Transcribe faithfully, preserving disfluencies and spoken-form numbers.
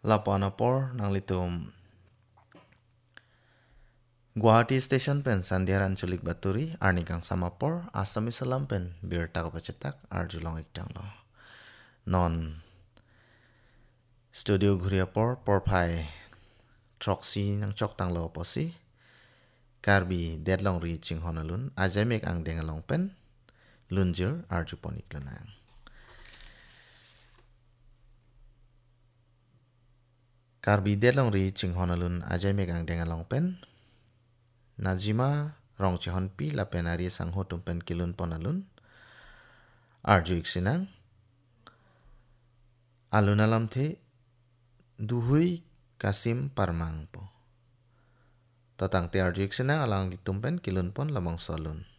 lapanapor nang litum Guwahati Station pen Sandiar Anculik Baturi arnikang samapor Asami Salam pen birta kapacetak arjulong iktang lo. Non studio Guriapor porpai troksi nang chok tang lo posi karbi deadlong ri ching honalun ajamek ang dengalong pen lunjur arjuponik lanang. Karbi deadlong ri ching honalun ajamek ang dengalong pen Najima rong chihon pi la penari sang hotum pen kilun ponalun arju iksinang alun alam the duhui kasim parmang po. Totang te arju iksinang alang ditumpen kilun pon lamang solun.